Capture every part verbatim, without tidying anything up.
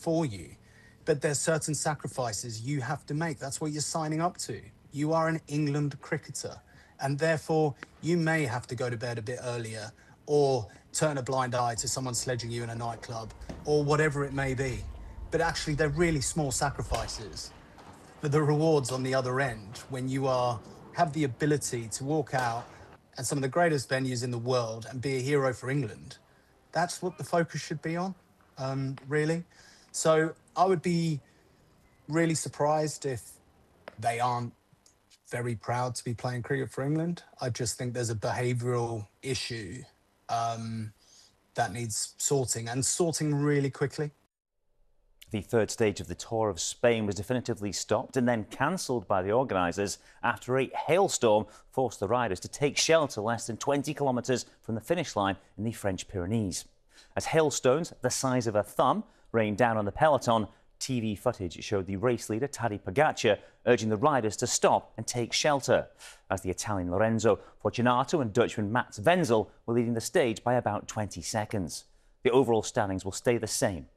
for you. But there's certain sacrifices you have to make. That's what you're signing up to. You are an England cricketer, and therefore you may have to go to bed a bit earlier or turn a blind eye to someone sledging you in a nightclub or whatever it may be. But actually, they're really small sacrifices. But the rewards on the other end, when you are have the ability to walk out at some of the greatest venues in the world and be a hero for England, that's what the focus should be on, um, really. So I would be really surprised if they aren't very proud to be playing cricket for England. I just think there's a behavioural issue um, that needs sorting, and sorting really quickly. The third stage of the Tour of Spain was definitively stopped and then cancelled by the organisers after a hailstorm forced the riders to take shelter less than twenty kilometres from the finish line in the French Pyrenees. As hailstones the size of a thumb rained down on the peloton, T V footage showed the race leader Tadej Pogacar urging the riders to stop and take shelter, as the Italian Lorenzo Fortunato and Dutchman Mats Wenzel were leading the stage by about twenty seconds. The overall standings will stay the same.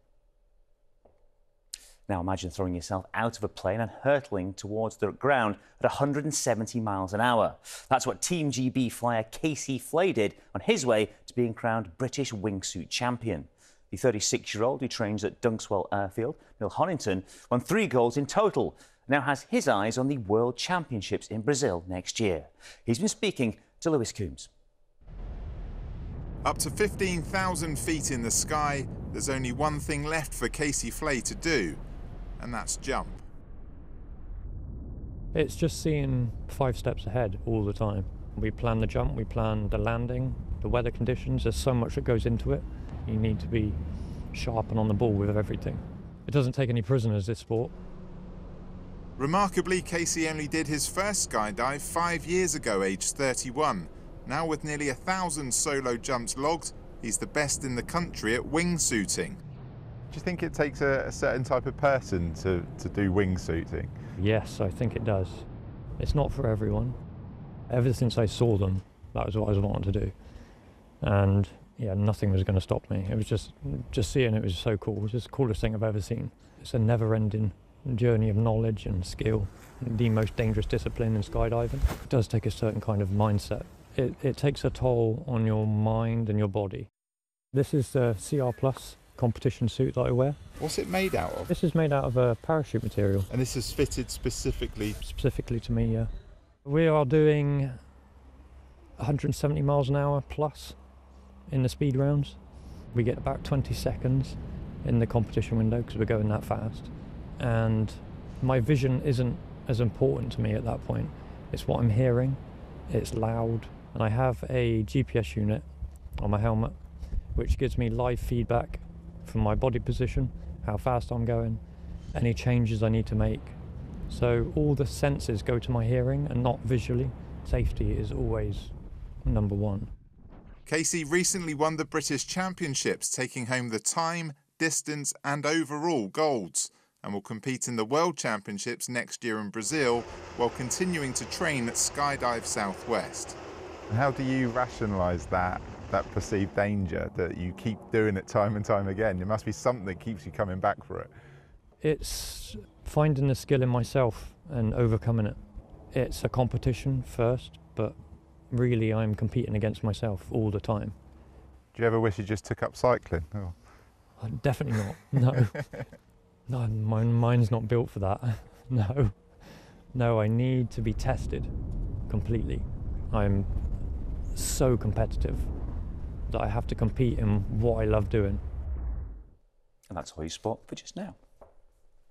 Now imagine throwing yourself out of a plane and hurtling towards the ground at one hundred seventy miles an hour. That's what Team G B flyer Casey Flay did on his way to being crowned British wingsuit champion. The thirty-six-year-old who trains at Dunxwell Airfield, Neil Honington, won three golds in total, now has his eyes on the World Championships in Brazil next year. He's been speaking to Lewis Coombs. Up to fifteen thousand feet in the sky, there's only one thing left for Casey Flay to do, and that's jump. It's just seeing five steps ahead all the time. We plan the jump, we plan the landing, the weather conditions. There's so much that goes into it. You need to be sharp and on the ball with everything. It doesn't take any prisoners, this sport. Remarkably, Casey only did his first skydive five years ago, aged thirty-one. Now with nearly a thousand solo jumps logged, he's the best in the country at wingsuiting. Do you think it takes a, a certain type of person to, to do wingsuiting? Yes, I think it does. It's not for everyone. Ever since I saw them, that was what I was wanting to do. And yeah, nothing was going to stop me. It was just, just seeing it was so cool. It was just the coolest thing I've ever seen. It's a never-ending journey of knowledge and skill. The most dangerous discipline in skydiving. It does take a certain kind of mindset. It, it takes a toll on your mind and your body. This is the C R Plus competition suit that I wear. What's it made out of? This is made out of a parachute material. And this is fitted specifically? Specifically to me, yeah. We are doing one hundred seventy miles an hour plus in the speed rounds. We get about twenty seconds in the competition window because we're going that fast. And my vision isn't as important to me at that point. It's what I'm hearing, it's loud. And I have a G P S unit on my helmet, which gives me live feedback from my body position, how fast I'm going, any changes I need to make. So all the senses go to my hearing and not visually. Safety is always number one. Casey recently won the British Championships, taking home the time, distance and overall golds, and will compete in the World Championships next year in Brazil while continuing to train at Skydive Southwest. How do you rationalise that, that perceived danger, that you keep doing it time and time again? There must be something that keeps you coming back for it. It's finding the skill in myself and overcoming it. It's a competition first, but really I'm competing against myself all the time. Do you ever wish you just took up cycling? Oh. Definitely not, no. No, my mind's not built for that, no. No, I need to be tested completely. I'm so competitive that I have to compete in what I love doing. And that's all you spot for just now.